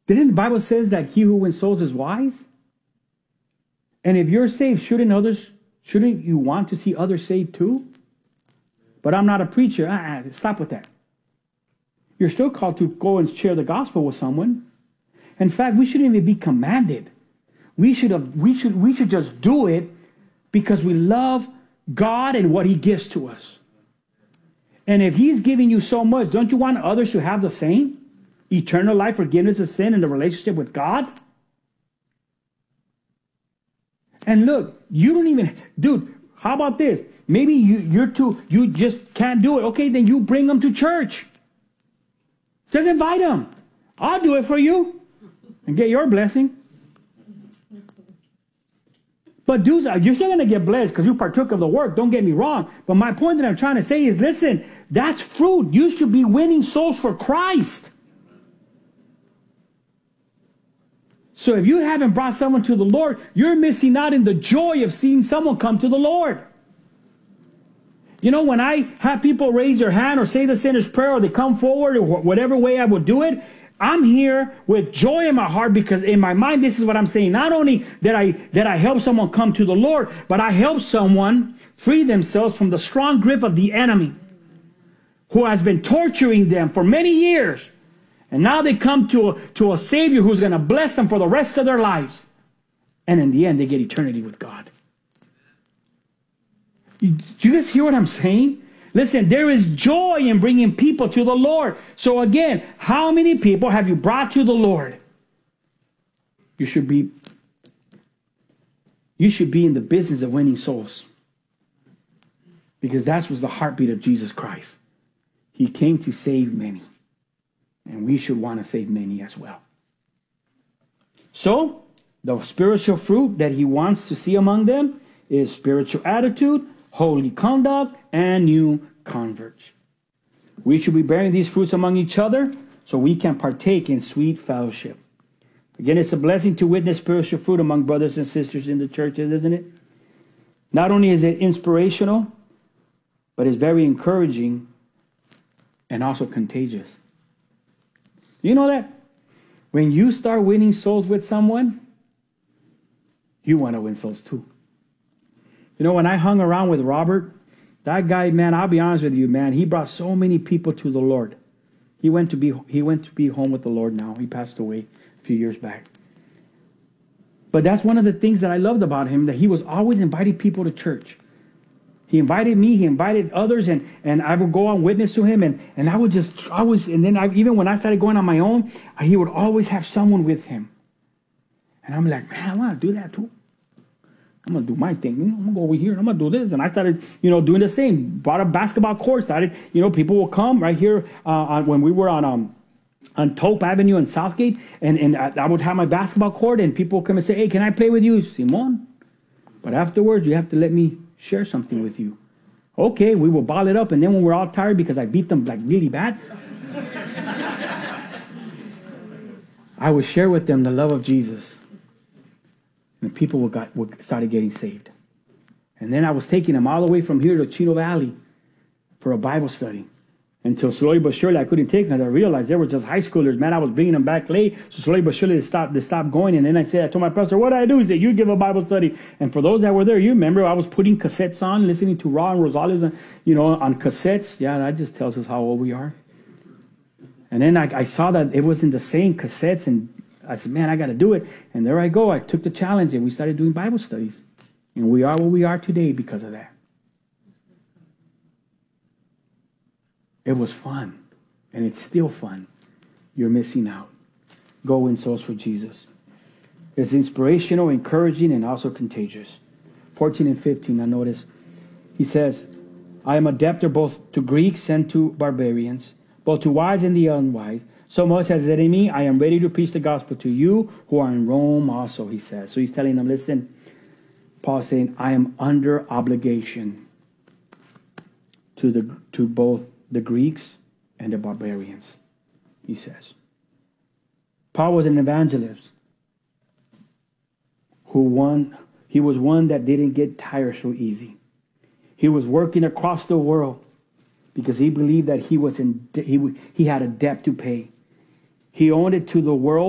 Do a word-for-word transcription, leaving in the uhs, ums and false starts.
Didn't the Bible says that he who wins souls is wise? And if you're saved, shouldn't others, shouldn't you want to see others saved too? But I'm not a preacher. Uh-uh, stop with that. You're still called to go and share the gospel with someone. In fact, we shouldn't even be commanded. We should have, we should, we should just do it because we love God and what he gives to us. And if he's giving you so much, don't you want others to have the same? Eternal life, forgiveness of sin, and the relationship with God? And look, you don't even, dude, how about this? Maybe you, you're too, you just can't do it. Okay, then you bring them to church. Just invite them. I'll do it for you and get your blessing. But dudes, you're still going to get blessed because you partook of the work. Don't get me wrong. But my point that I'm trying to say is, listen, that's fruit. You should be winning souls for Christ. So if you haven't brought someone to the Lord, you're missing out in the joy of seeing someone come to the Lord. You know, when I have people raise their hand or say the sinner's prayer or they come forward or whatever way I would do it, I'm here with joy in my heart because in my mind, this is what I'm saying. Not only that I, that I help someone come to the Lord, but I help someone free themselves from the strong grip of the enemy who has been torturing them for many years. And now they come to a, to a Savior who's going to bless them for the rest of their lives. And in the end, they get eternity with God. You, do you guys hear what I'm saying? Listen, there is joy in bringing people to the Lord. So again, how many people have you brought to the Lord? You should be, you should be in the business of winning souls. Because that was the heartbeat of Jesus Christ. He came to save many. And we should want to save many as well. So, the spiritual fruit that he wants to see among them is spiritual attitude, holy conduct, and new converts. We should be bearing these fruits among each other so we can partake in sweet fellowship. Again, it's a blessing to witness spiritual fruit among brothers and sisters in the churches, isn't it? Not only is it inspirational, but it's very encouraging and also contagious. You know that? When you start winning souls with someone, you want to win souls too. You know, when I hung around with Robert, that guy, man, I'll be honest with you, man, he brought so many people to the Lord. He went to be he went to be home with the Lord now. He passed away a few years back. But that's one of the things that I loved about him, that he was always inviting people to church. He invited me, he invited others, and, and I would go on witness to him, and, and I would just, I was, and then I, even when I started going on my own, he would always have someone with him. And I'm like, man, I want to do that too. I'm going to do my thing. I'm going to go over here, and I'm going to do this. And I started, you know, doing the same. Bought a basketball court, started, you know, people will come right here uh, on, when we were on um, on Tope Avenue in Southgate, and, and I, I would have my basketball court, and people would come and say, hey, can I play with you, Simon? But afterwards, you have to let me share something with you. Okay, we will ball it up, and then when we're all tired because I beat them like really bad, I would share with them the love of Jesus. And people would got, would started getting saved. And then I was taking them all the way from here to Chino Valley for a Bible study. Until slowly but surely I couldn't take them because I realized they were just high schoolers. Man, I was bringing them back late. So slowly but surely they stopped, they stopped going. And then I said, I told my pastor, what did I do? He said, you give a Bible study. And for those that were there, you remember I was putting cassettes on, listening to Ra and Rosales, you know, on cassettes. Yeah, that just tells us how old we are. And then I, I saw that it wasn't the same cassettes. And I said, man, I got to do it. And there I go. I took the challenge and we started doing Bible studies. And we are what we are today because of that. It was fun. And it's still fun. You're missing out. Go win souls for Jesus. It's inspirational, encouraging, and also contagious. fourteen and fifteen, now notice. He says, I am a debtor both to Greeks and to barbarians, both to wise and the unwise. So much as it in me, I am ready to preach the gospel to you who are in Rome also, he says. So he's telling them, listen, Paul's saying, I am under obligation to the to both the Greeks and the barbarians, he says. Paul was an evangelist who won, he was one that didn't get tired so easy. He was working across the world because he believed that he was in he, he had a debt to pay. He owed it to the world